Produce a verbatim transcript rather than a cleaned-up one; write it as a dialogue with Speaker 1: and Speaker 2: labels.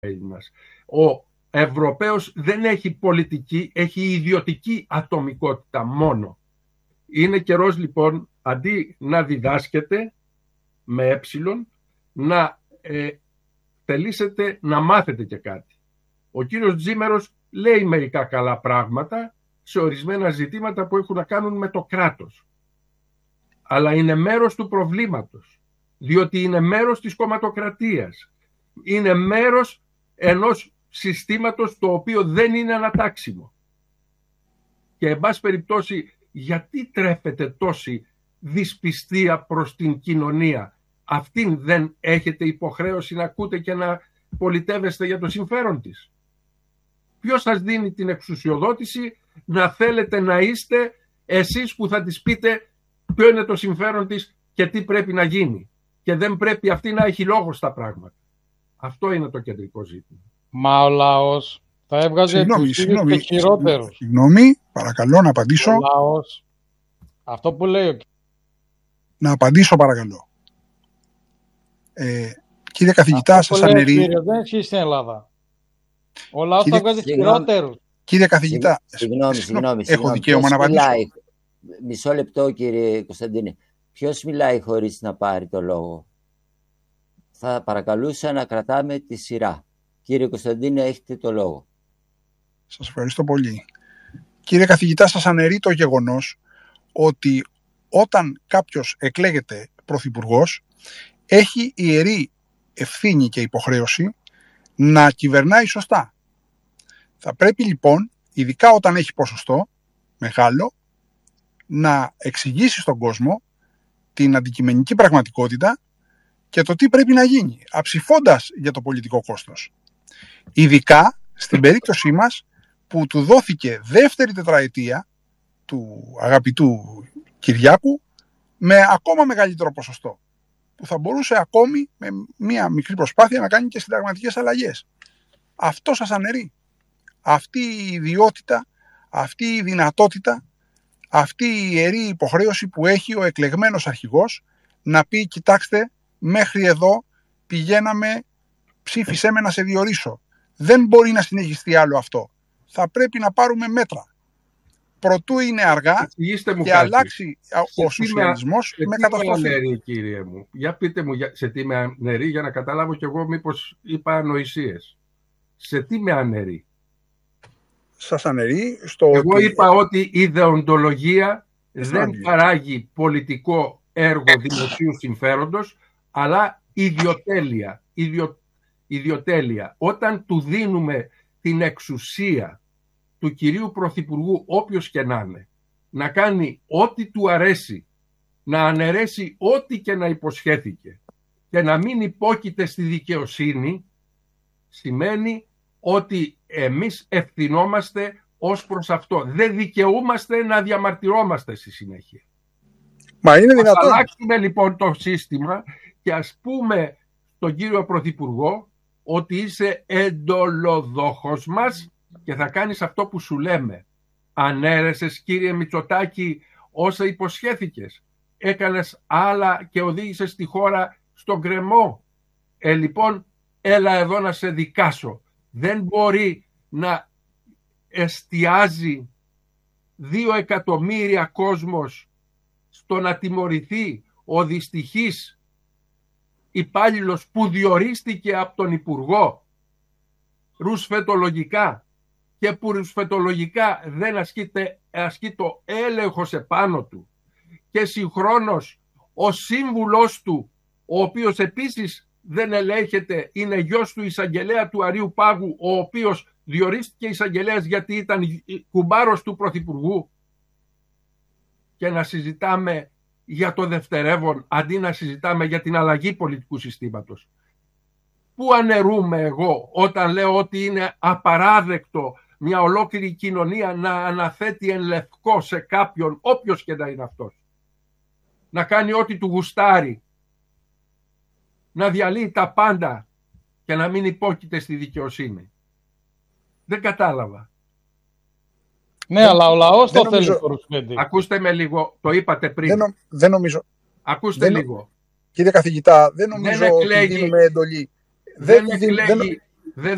Speaker 1: Έλληνας. Ο Ευρωπαίος δεν έχει πολιτική, έχει ιδιωτική ατομικότητα μόνο. Είναι καιρός λοιπόν, αντί να διδάσκετε με ε, να ε, θελήσετε να μάθετε και κάτι. Ο κύριος Τζίμερος λέει μερικά καλά πράγματα σε ορισμένα ζητήματα που έχουν να κάνουν με το κράτος. Αλλά είναι μέρος του προβλήματος, διότι είναι μέρος της κομματοκρατίας. Είναι μέρος ενός συστήματος το οποίο δεν είναι ανατάξιμο. Και εν πάση περιπτώσει, γιατί τρέφεται τόση δυσπιστία προς την κοινωνία? Αυτήν δεν έχετε υποχρέωση να ακούτε και να πολιτεύεστε για το συμφέρον της? Ποιος σας δίνει την εξουσιοδότηση να θέλετε να είστε εσείς που θα της πείτε ποιο είναι το συμφέρον της και τι πρέπει να γίνει? Και δεν πρέπει αυτή να έχει λόγο στα πράγματα. Αυτό είναι το κεντρικό ζήτημα.
Speaker 2: Μα ο λαός θα έβγαζε τους ίδιους και χειρότερους.
Speaker 3: Συγγνώμη, παρακαλώ να απαντήσω.
Speaker 2: Ο λαός, αυτό που λέει ο...
Speaker 3: Να απαντήσω παρακαλώ. Ε, κύριε καθηγητά, αυτό σας αναιρεί...
Speaker 2: Κύριε, δεν ισχύει στην Ελλάδα. Ο λαός κύριε... θα βγάζει χειρότερους.
Speaker 3: Κύριε καθηγητά,
Speaker 4: συγγνώμη, συγγνώμη,
Speaker 3: έχω δικαίωμα να απαντήσω.
Speaker 4: Μιλάει... Μισό λεπτό κύριε Κωνσταντίνε. Ποιος μιλάει χωρίς να πάρει το λόγο? Θα παρακαλούσα να κρατάμε τη σειρά. Κύριε Κωνσταντίνε, έχετε το λόγο.
Speaker 3: Σας ευχαριστώ πολύ. Κύριε καθηγητά, σας αναιρεί το γεγονός ότι όταν κάποιος εκλέγεται πρωθυπουργός, έχει ιερή ευθύνη και υποχρέωση να κυβερνάει σωστά. Θα πρέπει λοιπόν, ειδικά όταν έχει ποσοστό μεγάλο, να εξηγήσει στον κόσμο την αντικειμενική πραγματικότητα και το τι πρέπει να γίνει, αψηφώντας για το πολιτικό κόστος. Ειδικά στην περίπτωσή μας που του δόθηκε δεύτερη τετραετία του αγαπητού Κυριάκου με ακόμα μεγαλύτερο ποσοστό, που θα μπορούσε ακόμη με μία μικρή προσπάθεια να κάνει και συνταγματικές αλλαγές. Αυτό σας αναιρεί. Αυτή η ιδιότητα, αυτή η δυνατότητα, αυτή η ιερή υποχρέωση που έχει ο εκλεγμένος αρχηγός να πει, κοιτάξτε, μέχρι εδώ πηγαίναμε, ψήφισέ με να σε διορίσω. Δεν μπορεί να συνεχιστεί άλλο αυτό. Θα πρέπει να πάρουμε μέτρα. Προτού είναι αργά και κάτι. αλλάξει σε ο σοσιαλισμός με, με καταστροφή.
Speaker 1: Αναιρεί, κύριε μου. Για πείτε μου σε τι με αναιρεί για να καταλάβω κι εγώ μήπως είπα ανοησίες. Σε τι με αναιρεί?
Speaker 3: Σας αναιρεί στο
Speaker 1: Εγώ
Speaker 3: ότι...
Speaker 1: είπα ότι η ιδεοντολογία δεν παράγει πολιτικό έργο δημοσίου συμφέροντος, αλλά ιδιοτέλεια. Ιδιο, ιδιοτέλεια. Όταν του δίνουμε την εξουσία του κυρίου Πρωθυπουργού, όποιος και να είναι, να κάνει ό,τι του αρέσει, να αναιρέσει ό,τι και να υποσχέθηκε και να μην υπόκειται στη δικαιοσύνη, σημαίνει ότι εμείς ευθυνόμαστε ως προς αυτό. Δεν δικαιούμαστε να διαμαρτυρόμαστε στη συνέχεια.
Speaker 3: Μα είναι δυνατόν.
Speaker 1: Ας αλλάξουμε λοιπόν το σύστημα και ας πούμε στον κύριο Πρωθυπουργό ότι είσαι εντολοδόχος μας και θα κάνεις αυτό που σου λέμε. Ανέρεσες, κύριε Μητσοτάκη, όσα υποσχέθηκες. Έκανες άλλα και οδήγησες τη χώρα στον γκρεμό. Ε, λοιπόν, έλα εδώ να σε δικάσω. Δεν μπορεί να εστιάζει δύο εκατομμύρια κόσμος στο να τιμωρηθεί ο δυστυχής υπάλληλος που διορίστηκε από τον Υπουργό ρουσφετολογικά και που ρουσφετολογικά δεν ασκείται, ασκεί το έλεγχος επάνω του και συγχρόνως ο σύμβουλος του, ο οποίος επίσης δεν ελέγχεται, είναι γιος του εισαγγελέα του Αρείου Πάγου, ο οποίος διορίστηκε εισαγγελέας γιατί ήταν κουμπάρος του Πρωθυπουργού, και να συζητάμε για το δευτερεύον αντί να συζητάμε για την αλλαγή πολιτικού συστήματος. Πού αναιρούμε εγώ όταν λέω ότι είναι απαράδεκτο μια ολόκληρη κοινωνία να αναθέτει εν λευκό σε κάποιον, όποιος και να είναι αυτός, να κάνει ό,τι του γουστάρει, να διαλύει τα πάντα και να μην υπόκειται στη δικαιοσύνη? Δεν κατάλαβα.
Speaker 2: Ναι, αλλά ο λαός το
Speaker 3: νομίζω...
Speaker 2: θέλει.
Speaker 1: Ακούστε με λίγο, το είπατε πριν.
Speaker 3: Δεν, νο... δεν νομίζω.
Speaker 1: Ακούστε
Speaker 3: δεν...
Speaker 1: λίγο.
Speaker 3: Κύριε καθηγητά, δεν νομίζω
Speaker 1: δεν εκλέγει...
Speaker 3: ότι δίνουμε εντολή.
Speaker 1: Δεν, δεν, εκλέγει... δεν...